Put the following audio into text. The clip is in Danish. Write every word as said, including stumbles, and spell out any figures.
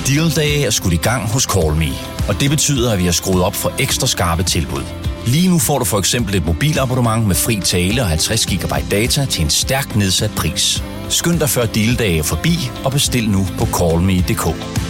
Deal-dage er skudt i gang hos CallMe, og det betyder, at vi har skruet op for ekstra skarpe tilbud. Lige nu får du for eksempel et mobilabonnement med fri tale og halvtreds gigabyte data til en stærkt nedsat pris. Skynd dig før deal-dage er forbi og bestil nu på call me punktum d k.